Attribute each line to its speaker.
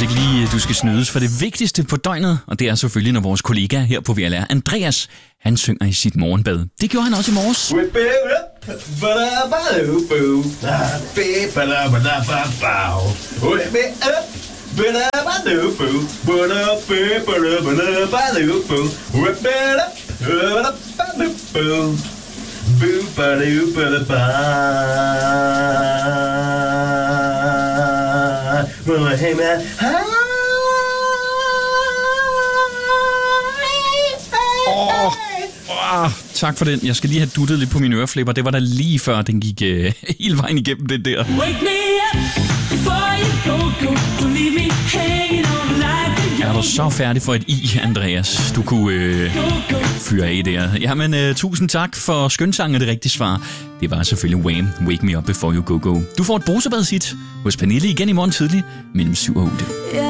Speaker 1: ikke lige, du skal snydes for det vigtigste på døgnet, og det er selvfølgelig, når vores kollega her på VLR, Andreas, han synger i sit morgenbad. Det gjorde han også i morges. Tak for den. Jeg skal lige have duttet lidt på mine øreflipper. Det var da lige før, den gik hele vejen igennem det der. Er du så færdig for et Andreas? Du kunne fyre af der. Jamen, tusind tak for skønsangen, det rigtige svar. Det var selvfølgelig Wham! Wake Me Up Before You Go Go. Du får et bruserbadshit hos Pernille igen i morgen tidlig mellem 7 og 8.